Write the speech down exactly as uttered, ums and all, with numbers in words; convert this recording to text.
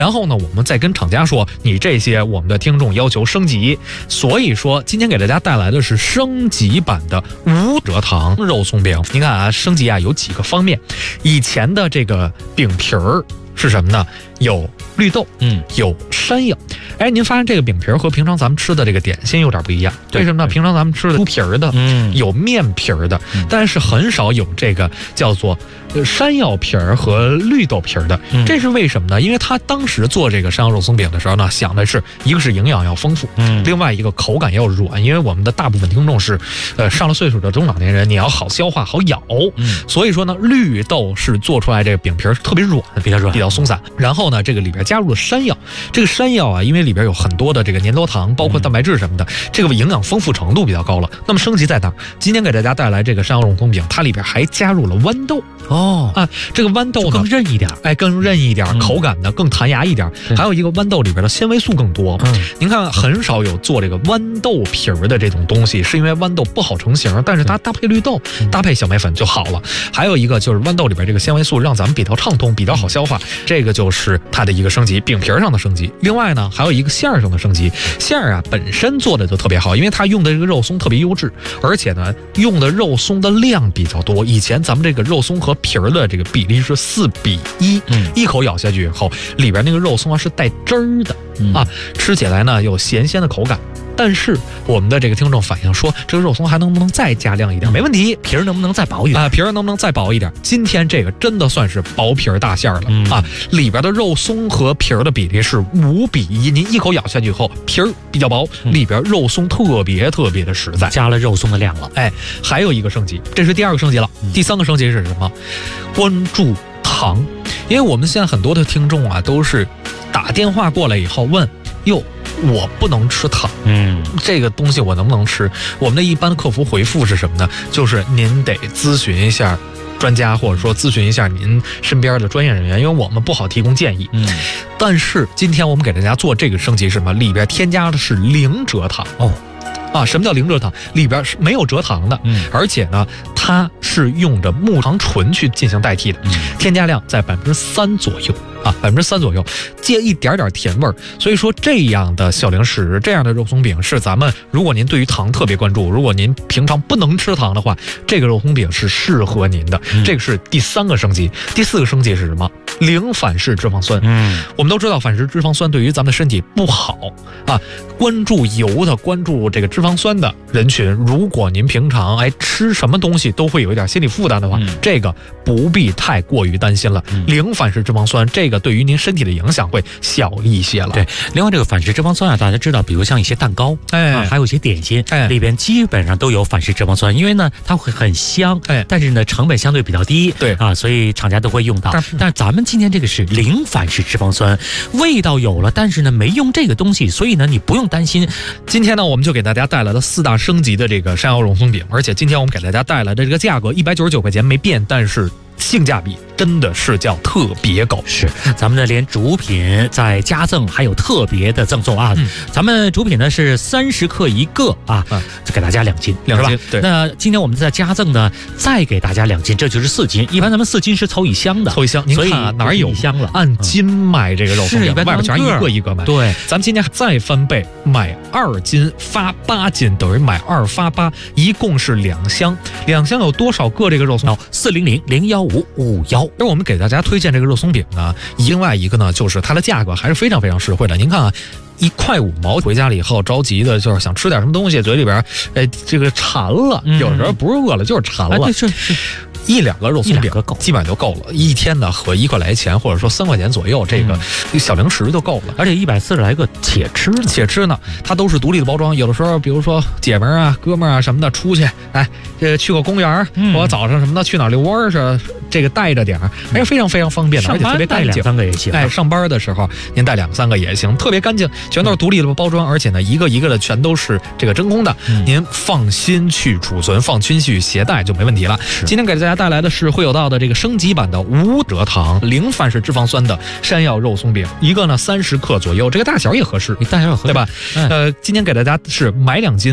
然后呢，我们再跟厂家说，你这些我们的听众要求升级，所以说今天给大家带来的是升级版的无蔗糖肉松饼。你看啊，升级啊有几个方面，以前的这个饼皮儿是什么呢？有绿豆，嗯，有山药。哎，您发现这个饼皮儿和平常咱们吃的这个点心有点不一样，为什么呢？平常咱们吃的猪皮儿的，嗯，有面皮儿的，嗯，但是很少有这个叫做山药皮儿和绿豆皮儿的，嗯，这是为什么呢？因为他当时做这个山药肉松饼的时候呢，想的是一个是营养要丰富，嗯，另外一个口感要软，因为我们的大部分听众是呃上了岁数的中老年人，你要好消化好咬，嗯，所以说呢，绿豆是做出来这个饼皮儿特别软， 比较软， 比较松散。然后呢，这个里边加入了山药，这个山药啊，因为里边有很多的这个粘多糖，包括蛋白质什么的，嗯，这个营养丰富程度比较高了。那么升级在哪儿？今天给大家带来这个山药肉松饼，它里边还加入了豌豆哦啊，这个豌豆呢更韧一点， 哎，更韧一点，嗯，口感呢更弹牙一点，还有一个豌豆里边的纤维素更多。嗯，您看很少有做这个豌豆皮儿的这种东西，是因为豌豆不好成型，但是它搭配绿豆，嗯，搭配小麦粉就好了。还有一个就是豌豆里边这个纤维素让咱们比较畅通，比较好消化，这个就是它的一个升级，饼皮上的升级。另外呢，还有一个馅儿上的升级，馅儿啊本身做的就特别好，因为它用的这个肉松特别优质，而且呢用的肉松的量比较多。以前咱们这个肉松和皮儿的这个比例是四比一，嗯，一口咬下去以后，里边那个肉松啊是带汁儿的，嗯，啊，吃起来呢有咸鲜的口感。但是我们的这个听众反映说，这个肉松还能不能再加量一点？没问题， 皮儿能不能再薄一点啊？皮儿能不能再薄一点？今天这个真的算是薄皮儿大馅了，嗯，啊！里边的肉松和皮儿的比例是五比一，您一口咬下去以后，皮儿比较薄，里边肉松特别特别的实在， 加了肉松的量了。 哎，还有一个升级，这是第二个升级了。嗯，第三个升级是什么？关注糖，因为我们现在很多的听众啊，都是打电话过来以后问，哟，我不能吃糖，嗯，这个东西我能不能吃？我们的一般客服回复是什么呢？就是您得咨询一下专家，或者说咨询一下您身边的专业人员，因为我们不好提供建议。嗯，但是今天我们给大家做这个升级是什么？里边添加的是零蔗糖哦。啊，什么叫零蔗糖？里边是没有蔗糖的，嗯，而且呢，它是用着木糖醇去进行代替的，嗯，添加量在百分之三左右啊，百分之三左右，借一点点甜味儿。所以说，这样的小零食，这样的肉松饼是咱们，如果您对于糖特别关注，如果您平常不能吃糖的话，这个肉松饼是适合您的。嗯，这个是第三个升级。第四个升级是什么？零反式脂肪酸。嗯，我们都知道反式脂肪酸对于咱们的身体不好啊。关注油的，关注这个脂肪酸的人群，如果您平常哎吃什么东西都会有一点心理负担的话，嗯，这个不必太过于担心了。嗯，零反式脂肪酸这个对于您身体的影响会小一些了。 对，另外这个反式脂肪酸啊，大家知道，比如像一些蛋糕，哎，啊，还有一些点心，哎，里边基本上都有反式脂肪酸，因为呢它会很香，哎，但是呢成本相对比较低，对啊，所以厂家都会用到。但是但是咱们今天这个是零反式脂肪酸，味道有了，但是呢没用这个东西，所以呢你不用担心。 今天呢我们就给大家带来了四大升级的这个山药肉松饼，而且今天我们给大家带来的这个价格一百九十九块钱没变，但是性价比真的是叫特别高。 是，咱们呢连主品再加赠，还有特别的赠送啊。嗯，咱们主品呢是三十克一个啊，嗯，就给大家两斤， 两斤。对。 那今天我们再加赠呢，再给大家两斤，这就是四斤。一般咱们四斤是凑一箱的， 凑一箱。您看啊，哪有一箱了？ 按斤卖这个肉松饼，外边全一个一个卖。 对， 咱们今天再翻倍，买二斤发八斤，等于买二发八，一共是两箱。两箱有多少个这个肉松？ 四零零零幺五五幺。 而我们给大家推荐这个肉松饼呢，另外一个呢，就是它的价格还是非常非常实惠的。您看啊，一块五毛，回家了以后着急的就是想吃点什么东西，嘴里边哎这个馋了，嗯，有时候不是饿了就是馋了。 哎，是是。 一两个肉松饼基本上就够了，一天呢和一块来钱，或者说三块钱左右，这个小零食就够了。 而且一百四十来个且吃呢， 且吃呢，它都是独立的包装。有的时候，比如说姐们儿啊、哥们儿啊什么的出去，哎，这去个公园，嗯，我早上什么的去哪儿遛弯儿是这个带着点儿，还是非常非常方便的，而且特别干净。 两三个也行。 哎，上班的时候您带两三个也行，特别干净，全都是独立的包装，而且呢一个一个的全都是这个真空的，嗯，您放心去储存，放心去携带就没问题了。今天给大家带来的是会有到的这个升级版的无蔗糖、零反式脂肪酸的山药肉松饼，一个呢三十克左右，这个大小也合适， 大小也合适， 对吧？嗯，呃，今天给大家是买两斤。